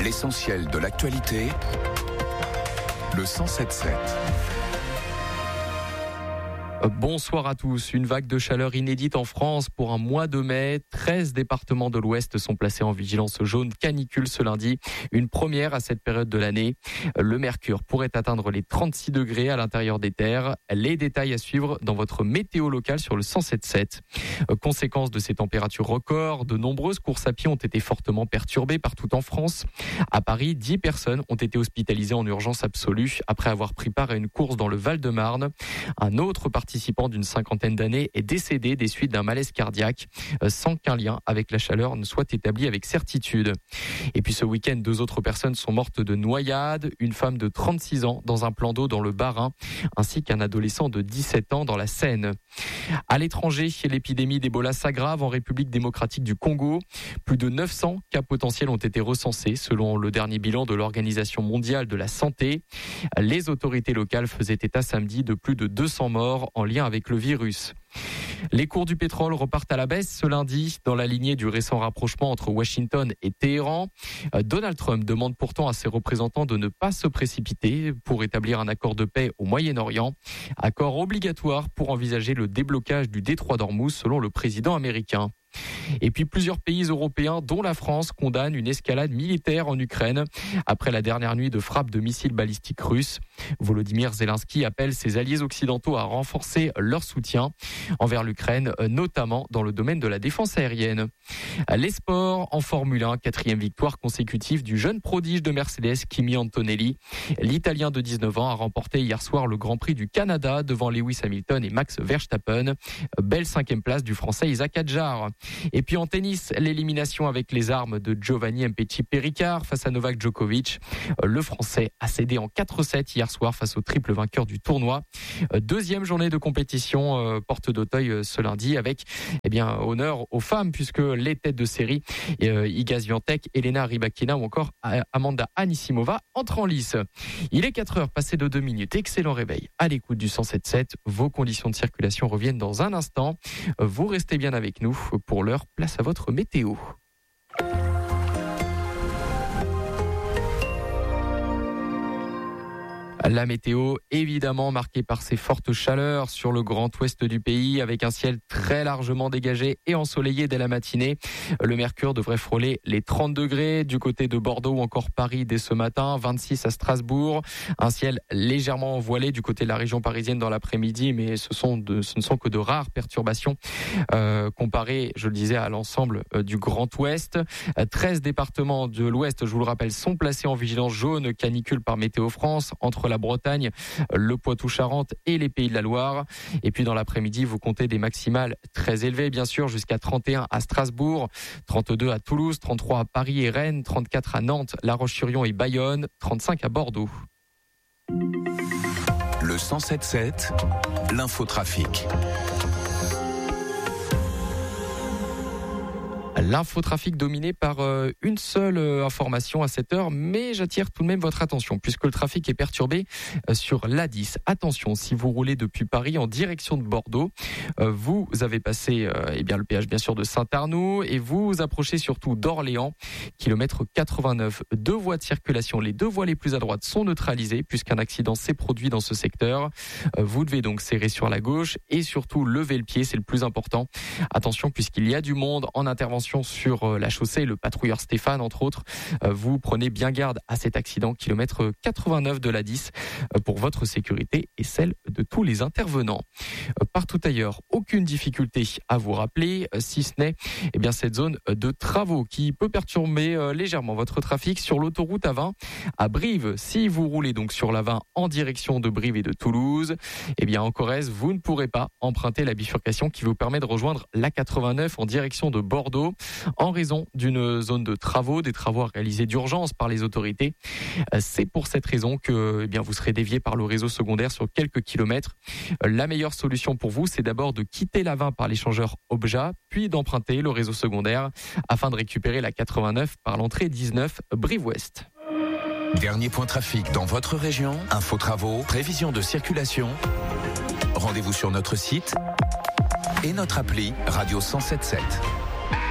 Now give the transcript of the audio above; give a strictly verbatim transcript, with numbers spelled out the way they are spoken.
L'essentiel de l'actualité, le cent sept sept. Bonsoir à tous. Une vague de chaleur inédite en France pour un mois de mai. treize départements de l'Ouest sont placés en vigilance jaune canicule ce lundi. Une première à cette période de l'année. Le mercure pourrait atteindre les trente-six degrés à l'intérieur des terres. Les détails à suivre dans votre météo locale sur le cent sept sept. Conséquence de ces températures records, de nombreuses courses à pied ont été fortement perturbées partout en France. À Paris, dix personnes ont été hospitalisées en urgence absolue après avoir pris part à une course dans le Val-de-Marne. Un autre participant d'une cinquantaine d'années est décédé des suites d'un malaise cardiaque sans qu'un lien avec la chaleur ne soit établi avec certitude. Et puis ce week-end, deux autres personnes sont mortes de noyade, une femme de trente-six ans dans un plan d'eau dans le Bas-Rhin, ainsi qu'un adolescent de dix-sept ans dans la Seine. À l'étranger, l'épidémie d'Ebola s'aggrave en République démocratique du Congo. Plus de neuf cents cas potentiels ont été recensés selon le dernier bilan de l'Organisation mondiale de la santé. Les autorités locales faisaient état samedi de plus de deux cents morts en lien avec le virus. Les cours du pétrole repartent à la baisse ce lundi dans la lignée du récent rapprochement entre Washington et Téhéran. Donald Trump demande pourtant à ses représentants de ne pas se précipiter pour établir un accord de paix au Moyen-Orient. Accord obligatoire pour envisager le déblocage du détroit d'Ormuz selon le président américain. Et puis plusieurs pays européens, dont la France, condamnent une escalade militaire en Ukraine après la dernière nuit de frappe de missiles balistiques russes. Volodymyr Zelensky appelle ses alliés occidentaux à renforcer leur soutien envers l'Ukraine, notamment dans le domaine de la défense aérienne. Les sports en Formule un, quatrième victoire consécutive du jeune prodige de Mercedes, Kimi Antonelli. L'Italien de dix-neuf ans a remporté hier soir le Grand Prix du Canada devant Lewis Hamilton et Max Verstappen. Belle cinquième place du Français Isaac Adjar. Et puis en tennis, l'élimination avec les armes de Giovanni Mpetshi-Péricard face à Novak Djokovic. Le Français a cédé en quatre sept hier soir face au triple vainqueur du tournoi. Deuxième journée de compétition porte d'Auteuil ce lundi avec eh bien honneur aux femmes puisque les têtes de série Iga Swiatek, Elena Rybakina ou encore Amanda Anisimova entrent en lice. Il est quatre heures passées de deux minutes. Excellent réveil à l'écoute du cent sept sept. Vos conditions de circulation reviennent dans un instant. Vous restez bien avec nous. Pour l'heure, place à votre météo. La météo, évidemment, marquée par ces fortes chaleurs sur le grand ouest du pays, avec un ciel très largement dégagé et ensoleillé dès la matinée. Le mercure devrait frôler les trente degrés du côté de Bordeaux ou encore Paris dès ce matin, vingt-six à Strasbourg. Un ciel légèrement voilé du côté de la région parisienne dans l'après-midi, mais ce, sont de, ce ne sont que de rares perturbations euh, comparées, je le disais, à l'ensemble euh, du grand ouest. treize départements de l'ouest, je vous le rappelle, sont placés en vigilance jaune canicule par Météo France, entre la Bretagne, le Poitou-Charentes et les Pays de la Loire. Et puis dans l'après-midi, vous comptez des maximales très élevées, bien sûr, jusqu'à trente et un à Strasbourg, trente-deux à Toulouse, trente-trois à Paris et Rennes, trente-quatre à Nantes, La Roche-sur-Yon et Bayonne, trente-cinq à Bordeaux. Le cent sept sept, l'infotrafic. L'infotrafic dominé par euh, une seule euh, information à cette heure, mais j'attire tout de même votre attention puisque le trafic est perturbé euh, sur l'A dix. Attention, si vous roulez depuis Paris en direction de Bordeaux, euh, vous avez passé euh, eh bien, le péage bien sûr de Saint-Arnoux et vous vous approchez surtout d'Orléans, kilomètre quatre-vingt-neuf. Deux voies de circulation, les deux voies les plus à droite sont neutralisées puisqu'un accident s'est produit dans ce secteur. Euh, vous devez donc serrer sur la gauche et surtout lever le pied, c'est le plus important. Attention puisqu'il y a du monde en intervention sur la chaussée, le patrouilleur Stéphane entre autres. Vous prenez bien garde à cet accident, kilomètre quatre-vingt-neuf de l'A dix, pour votre sécurité et celle de tous les intervenants. Partout ailleurs, aucune difficulté à vous rappeler, si ce n'est eh bien cette zone de travaux qui peut perturber légèrement votre trafic sur l'autoroute A vingt à Brive. Si vous roulez donc sur l'A vingt en direction de Brive et de Toulouse, eh bien en Corrèze, vous ne pourrez pas emprunter la bifurcation qui vous permet de rejoindre l'A quatre-vingt-neuf en direction de Bordeaux en raison d'une zone de travaux, des travaux à réaliser d'urgence par les autorités. C'est pour cette raison que eh bien, vous serez dévié par le réseau secondaire sur quelques kilomètres. La meilleure solution pour vous, c'est d'abord de quitter l'A vingt par l'échangeur Obja, puis d'emprunter le réseau secondaire afin de récupérer la quatre-vingt-neuf par l'entrée dix-neuf Brive-Ouest. Dernier point trafic dans votre région, info travaux, prévision de circulation. Rendez-vous sur notre site et notre appli Radio cent sept sept.